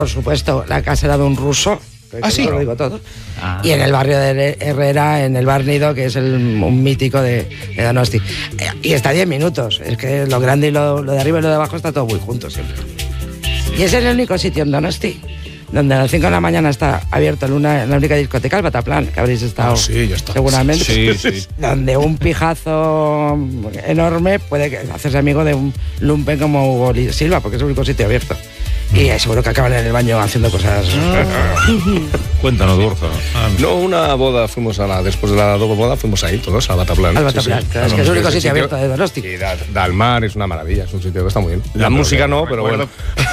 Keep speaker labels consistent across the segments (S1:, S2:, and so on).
S1: Por supuesto, la casa era de un ruso.
S2: Sí.
S1: Lo digo todo. Y en el barrio de Herrera, en el Bar Nido, que es un mítico de Donosti. Y está a 10 minutos. Es que lo grande y lo de arriba y lo de abajo está todo muy junto siempre. Y es el único sitio en Donosti donde a las 5 de la mañana está abierto la única discoteca, el Bataplan, que habréis estado
S2: sí, ya está.
S1: seguramente.
S2: Sí.
S1: Donde un pijazo enorme puede hacerse amigo de un lumpen como Hugo Silva, porque es el único sitio abierto. Y seguro que acaban en el baño haciendo cosas.
S3: Cuéntanos, Borja.
S2: No, una boda después de la doble boda fuimos ahí todos al Bataplan.
S1: Al Bataplan, claro, es que es el único sitio abierto de Donosti.
S2: Y da al mar, es una maravilla, es un sitio que está muy bien. La música no, pero bueno.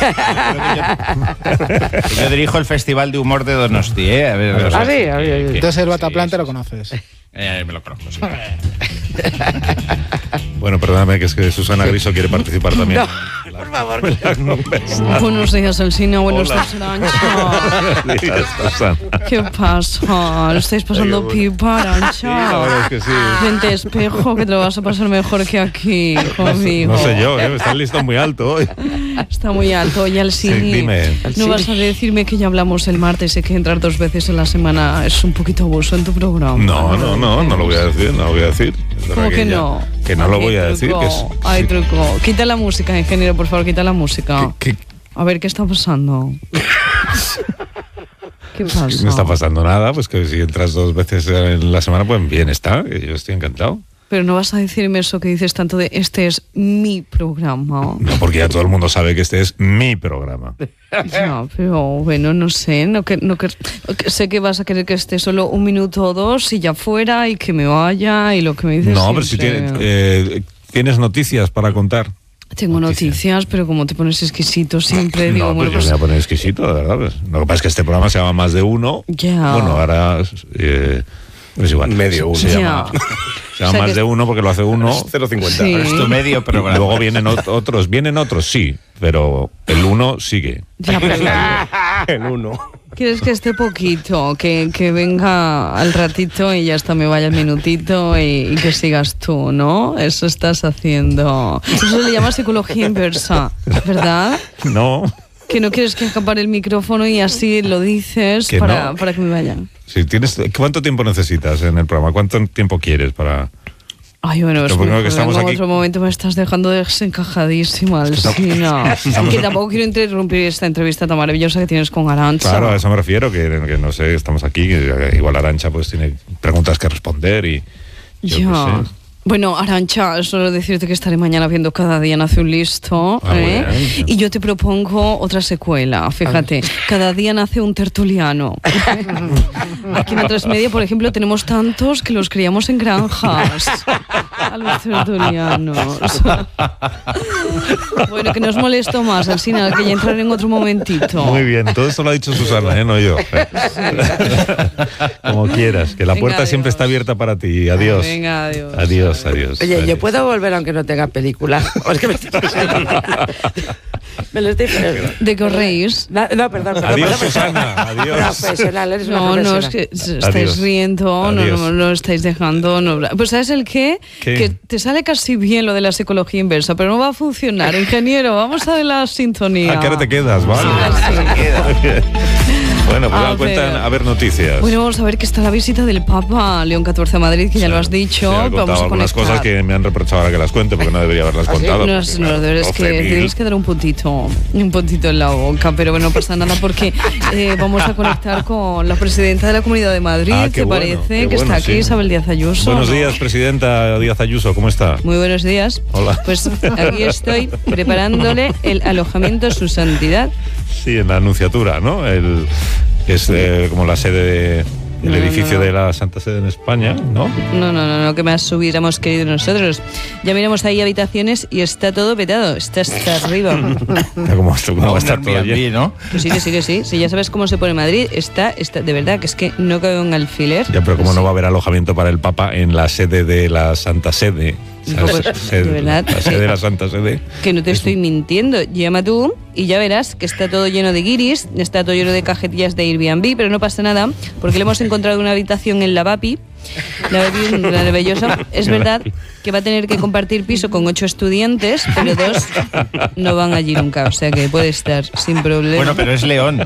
S4: Yo dirijo el Festival de Humor de Donosti, ¿eh? A ver,
S1: Sí.
S5: Entonces el Bataplan te lo conoces.
S4: Me lo conozco, sí.
S3: Bueno, perdóname, que es que Susana Griso quiere participar también.
S1: No, por favor.
S6: Buenos días, Alsina. Buenos días, Arancha.
S3: Susana.
S6: ¿Qué pasa? ¿Lo estáis pasando pipa, Arancha?
S3: Sí, la verdad es que sí.
S6: Vente, espejo, que te lo vas a pasar mejor que aquí conmigo.
S3: No sé yo, está el listón muy alto hoy.
S6: Está muy alto. Y Alsini,
S3: Sí, dime.
S6: ¿no vas a decirme que ya hablamos el martes y que entrar 2 veces en la semana es un poquito abuso en tu programa?
S3: No lo voy a decir, no lo voy a decir. Es verdad
S6: ¿Cómo que no?
S3: Que no lo voy a decir.
S6: Hay truco. Quita la música, ingeniero, por favor, quita la música. A ver, ¿qué está pasando? ¿Qué pasa?
S3: No está pasando nada, pues que si entras 2 veces en la semana, pues bien está, que yo estoy encantado.
S6: Pero no vas a decirme eso que dices tanto de este es mi programa.
S3: No, porque ya todo el mundo sabe que este es mi programa.
S6: Ya, pero bueno, no sé, sé que vas a querer que esté solo 1 minuto o 2 y ya fuera y que me vaya y lo que me dices.
S3: No, pero si tienes noticias para contar.
S6: Tengo noticias, pero como te pones exquisito siempre, digo,
S3: No, pues
S6: bueno,
S3: yo me voy a poner exquisito, de verdad. Pues. Lo que pasa es que este programa se llama Más de Uno.
S6: Ya.
S3: Bueno, ahora es igual.
S2: Medio uno.
S3: Se llama Más de Uno porque lo hace uno.
S2: 0,50.
S6: Sí.
S4: Es tu medio programa.
S3: Y luego vienen otros, sí, pero el uno sigue.
S6: Ya, pero
S2: El uno.
S6: ¿quieres que esté poquito? Que venga al ratito y ya hasta me vaya el minutito y que sigas tú, ¿no? Eso estás haciendo. Eso se le llama psicología inversa, ¿verdad?
S3: No.
S6: Que no quieres que acabar el micrófono y así lo dices
S3: Que
S6: para
S3: no.
S6: que me vayan.
S3: Si ¿cuánto tiempo necesitas en el programa? ¿Cuánto tiempo quieres para...?
S6: Ay, bueno, es
S3: primero que
S6: que
S3: estamos
S6: en
S3: aquí-
S6: otro momento me estás dejando desencajadísima, Alsina. Que tampoco quiero interrumpir esta entrevista tan maravillosa que tienes con Arancha.
S3: Claro, a eso me refiero, que no sé, estamos aquí, que igual Arancha pues tiene preguntas que responder y... yo
S6: Ya.
S3: qué sé.
S6: Bueno, Arancha, solo decirte que estaré mañana viendo Cada día nace un listo,
S3: Ah,
S6: ¿eh?
S3: muy bien.
S6: Y yo te propongo otra secuela, fíjate. Cada día nace un tertuliano. Aquí en A3 Media, por ejemplo, tenemos tantos que los criamos en granjas. A los tertulianos. Bueno, que no os molesto más, Alsina, que ya entraré en otro momentito.
S3: Muy bien, todo esto lo ha dicho Susana, no yo. Como quieras, que la
S6: Venga,
S3: puerta siempre
S6: adiós.
S3: está abierta para ti. Adiós.
S6: Venga, adiós.
S3: Adiós.
S1: Oye,
S3: adiós.
S1: ¿yo puedo volver aunque no tenga película? ¿O es que me lo estoy...
S6: ¿De qué os reís?
S1: No, perdón.
S3: Adiós,
S1: perdón.
S3: Susana. Adiós.
S1: Profesional, eres una
S6: No,
S1: profesional.
S6: es que estáis
S3: Adiós.
S6: riendo,
S3: Adiós.
S6: no estáis dejando. No. Pues ¿sabes el qué?
S3: ¿Qué?
S6: Que te sale casi bien lo de la psicología inversa, pero no va a funcionar. Ingeniero, vamos a ver la sintonía.
S3: ¿A qué hora te quedas? Vale. Bueno, pues
S6: A
S3: cuentan
S6: ver.
S3: a ver noticias.
S6: Bueno, vamos a ver que está la visita del Papa León XIV a Madrid, que ya lo has dicho.
S3: Sí, he contado
S6: Vamos a
S3: algunas
S6: conectar.
S3: cosas que me han reprochado ahora que las cuente porque no debería haberlas contado.
S6: No,
S3: porque,
S6: no, de verdad es que
S3: 12.000.
S6: tienes que dar un puntito en la boca, pero bueno, no pasa nada porque vamos a conectar con la presidenta de la Comunidad de Madrid,
S3: Ah, qué
S6: ¿te
S3: bueno,
S6: parece?
S3: qué
S6: Que
S3: bueno,
S6: está aquí,
S3: sí.
S6: Isabel Díaz Ayuso.
S3: Buenos
S6: ¿no?
S3: días, presidenta Díaz Ayuso, ¿cómo está?
S6: Muy buenos días.
S3: Hola.
S6: Pues aquí estoy preparándole el alojamiento a su santidad.
S3: Sí, en la Anunciatura, ¿no? Es como la sede del edificio de la Santa Sede en España, ¿no?
S6: No, que más hubiéramos querido nosotros. Ya miramos ahí habitaciones y está todo petado, está hasta arriba.
S3: ¿Cómo va a estar todo lleno?
S4: ¿no?
S6: Pues sí. Si ya sabes cómo se pone Madrid, está de verdad, que es que no cabe un alfiler.
S3: Ya, pero como no va a haber alojamiento para el Papa en la sede de la Santa Sede. ¿sabes?
S6: Pues, de verdad,
S3: La sede de la Santa Sede.
S6: Que no te estoy mintiendo. Llama tú y ya verás que está todo lleno de guiris, está todo lleno de cajetillas de Airbnb, pero no pasa nada, porque le hemos encontrado una habitación en la Bapi. La Bellosa. Es verdad que va a tener que compartir piso con 8 estudiantes, pero 2 no van allí nunca, o sea que puede estar sin problema.
S4: Bueno, pero es León.